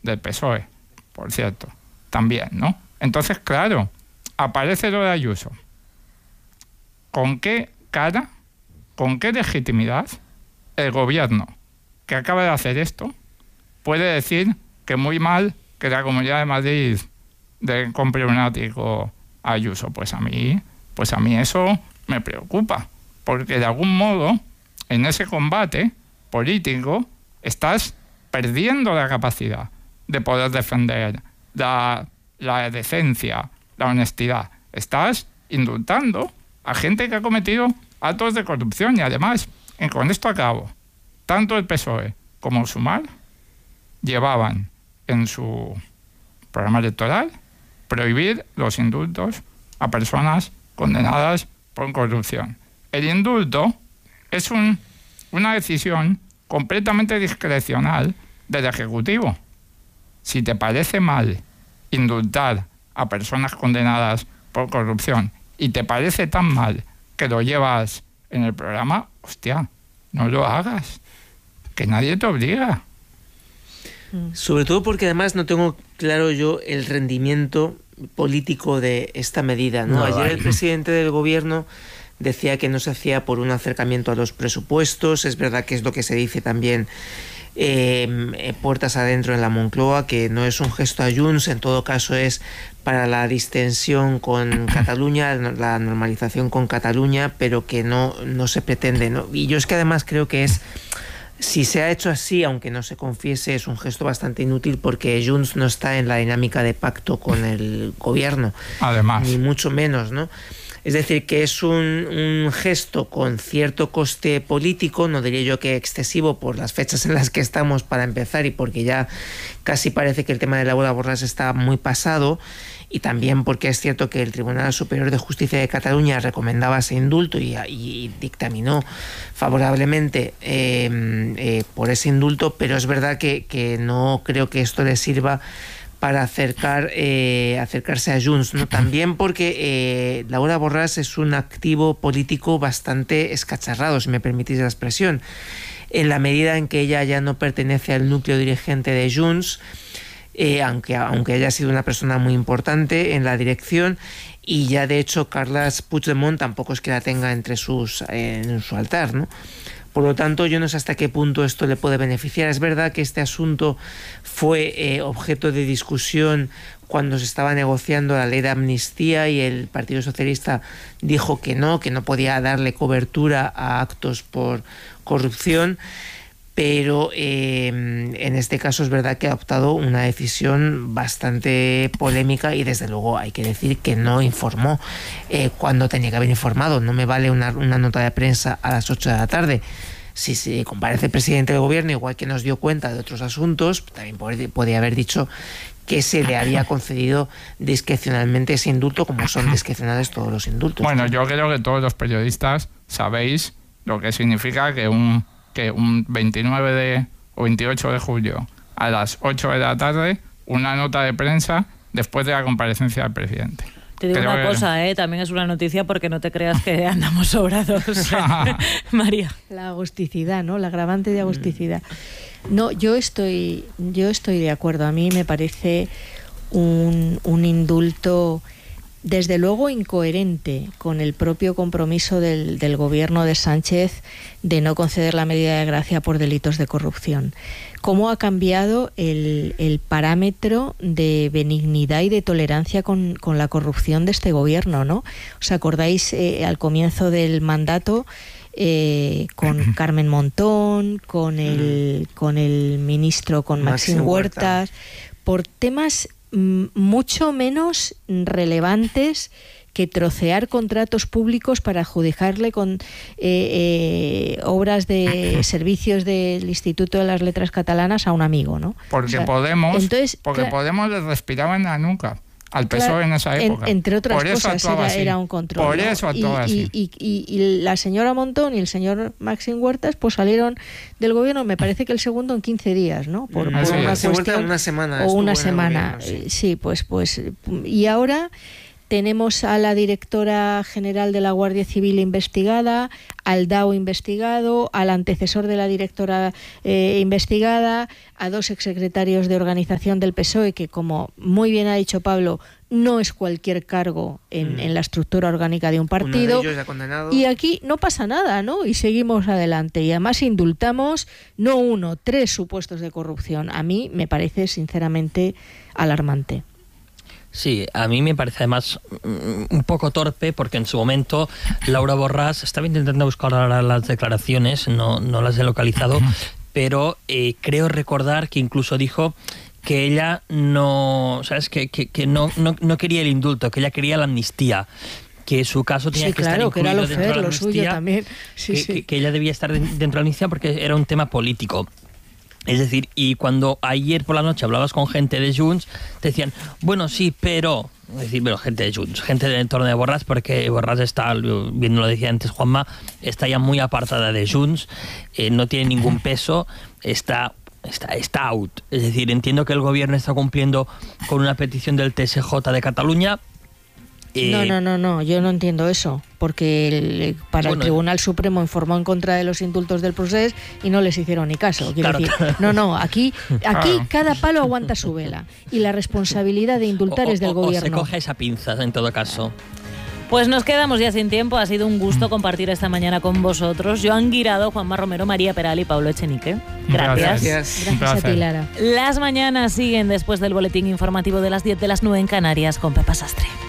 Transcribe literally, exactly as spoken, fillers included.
del P S O E, por cierto, también, ¿no? Entonces, claro, aparece lo de Ayuso. ¿Con qué cara, con qué legitimidad el gobierno que acaba de hacer esto puede decir que muy mal que la Comunidad de Madrid de compre un ático a Ayuso? Pues a mí, pues a mí eso me preocupa, porque de algún modo en ese combate político estás perdiendo la capacidad de poder defender la, la decencia, la honestidad. Estás indultando a gente que ha cometido actos de corrupción y además, y con esto acabo, tanto el P S O E como el Sumar llevaban en su programa electoral prohibir los indultos a personas condenadas por corrupción. El indulto es un, una decisión completamente discrecional del Ejecutivo. Si te parece mal indultar a personas condenadas por corrupción y te parece tan mal que lo llevas en el programa, hostia, no lo hagas, que nadie te obliga. Sobre todo porque además no tengo claro yo el rendimiento político de esta medida, ¿no? No, Ayer el presidente del gobierno decía que no se hacía por un acercamiento a los presupuestos. Es verdad que es lo que se dice también eh, puertas adentro en la Moncloa, que no es un gesto a Junts, en todo caso es para la distensión con Cataluña, la normalización con Cataluña, pero que no, no se pretende, ¿no? Y yo es que además creo que es... Si se ha hecho así, aunque no se confiese, es un gesto bastante inútil porque Junts no está en la dinámica de pacto con el gobierno. Además. Ni mucho menos, ¿no? Es decir, que es un, un gesto con cierto coste político, no diría yo que excesivo por las fechas en las que estamos para empezar y porque ya casi parece que el tema de Laura Borràs está muy pasado, y también porque es cierto que el Tribunal Superior de Justicia de Cataluña recomendaba ese indulto y, y dictaminó favorablemente eh, eh, por ese indulto, pero es verdad que, que no creo que esto le sirva para acercar eh, acercarse a Junts, ¿no? También porque eh, Laura Borràs es un activo político bastante escacharrado, si me permitís la expresión, en la medida en que ella ya no pertenece al núcleo dirigente de Junts, eh, aunque, aunque haya sido una persona muy importante en la dirección, y ya de hecho Carles Puigdemont tampoco es que la tenga entre sus eh, en su altar, ¿no? Por lo tanto, yo no sé hasta qué punto esto le puede beneficiar. Es verdad que este asunto fue eh, objeto de discusión cuando se estaba negociando la ley de amnistía y el Partido Socialista dijo que no, que no podía darle cobertura a actos por corrupción, pero eh, en este caso es verdad que ha adoptado una decisión bastante polémica y desde luego hay que decir que no informó eh, cuando tenía que haber informado. No me vale una, una nota de prensa a las ocho de la tarde. Si se comparece el presidente del gobierno, igual que nos dio cuenta de otros asuntos, también podría haber dicho que se le había concedido discrecionalmente ese indulto, como son discrecionales todos los indultos. Bueno, yo creo que todos los periodistas sabéis lo que significa que un que un veintinueve de, o veintiocho de julio a las ocho de la tarde una nota de prensa después de la comparecencia del presidente. Te digo Creo una que... cosa, ¿eh? También es una noticia porque no te creas que andamos sobrados. María. La agusticidad, ¿no? La agravante de agusticidad. No, yo estoy, yo estoy de acuerdo. A mí me parece un, un indulto desde luego incoherente con el propio compromiso del, del gobierno de Sánchez de no conceder la medida de gracia por delitos de corrupción. ¿Cómo ha cambiado el, el parámetro de benignidad y de tolerancia con, con la corrupción de este gobierno, ¿no? ¿Os acordáis eh, al comienzo del mandato eh, con Carmen Montón, con el, con el ministro, con Maxim Huertas, por temas mucho menos relevantes que trocear contratos públicos para adjudicarle con eh, eh, obras de servicios del Instituto de las Letras Catalanas a un amigo, ¿no? Porque o sea, Podemos, entonces, porque claro, Podemos le respiraba en la nuca al P S O E claro, en esa época. En, entre otras Por cosas era, era un control. Por ¿no? eso actuaba así. Y, y, y, y la señora Montón y el señor Maxim Huertas pues salieron del gobierno, me parece que el segundo en quince días, ¿no? Por, por una cuestión, una semana. O una semana. Gobierno, sí. sí, pues, pues. Y ahora tenemos a la directora general de la Guardia Civil investigada, al D A O investigado, al antecesor de la directora eh, investigada, a dos exsecretarios de organización del P S O E, que, como muy bien ha dicho Pablo, no es cualquier cargo en, mm. en la estructura orgánica de un partido. Uno de ellos ya condenado. Y aquí no pasa nada, ¿no? Y seguimos adelante. Y además indultamos no uno, tres supuestos de corrupción. A mí me parece sinceramente alarmante. Sí, a mí me parece además un poco torpe, porque en su momento Laura Borràs, estaba intentando buscar ahora las declaraciones, no, no las he localizado, pero eh, creo recordar que incluso dijo que ella no, ¿sabes? Que, que, que no, no, no quería el indulto, que ella quería la amnistía, que su caso tenía sí, que claro, estar incluido que era lo dentro fair, de la lo amnistía, suyo también. Sí, que, sí. Que, que ella debía estar dentro de la amnistía porque era un tema político. Es decir, y cuando ayer por la noche hablabas con gente de Junts, te decían, bueno, sí, pero... Es decir, pero gente de Junts, gente del entorno de Borràs, porque Borràs está, bien lo decía antes Juanma, está ya muy apartada de Junts, eh, no tiene ningún peso, está... Está, está out. Es decir, entiendo que el gobierno está cumpliendo con una petición del T S J de Cataluña. Eh, no, no, no, no, yo no entiendo eso, porque el, para bueno, el Tribunal Supremo informó en contra de los indultos del Procés y no les hicieron ni caso. Quiero claro, decir, claro. no, no, aquí, aquí cada palo aguanta su vela y la responsabilidad de indultar o, es del o, gobierno. O se coge esa pinza, en todo caso. Pues nos quedamos ya sin tiempo. Ha sido un gusto compartir esta mañana con vosotros. Joan Guirado, Juanma Romero, María Peral y Pablo Echenique. Gracias. Gracias. Gracias a ti, Lara. Las mañanas siguen después del boletín informativo de las diez de las nueve en Canarias con Pepa Sastre.